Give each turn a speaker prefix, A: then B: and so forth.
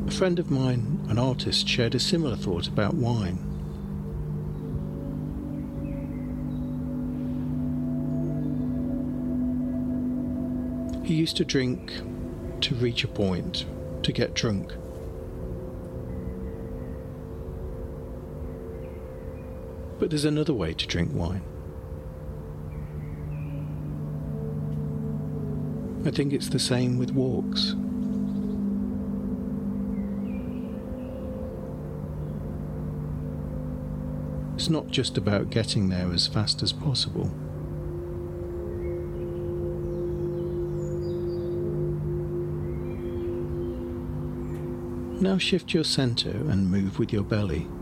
A: A friend of mine, an artist, shared a similar thought about wine. He used to drink to reach a point, to get drunk. But there's another way to drink wine. I think it's the same with walks. It's not just about getting there as fast as possible. Now shift your centre and move with your belly.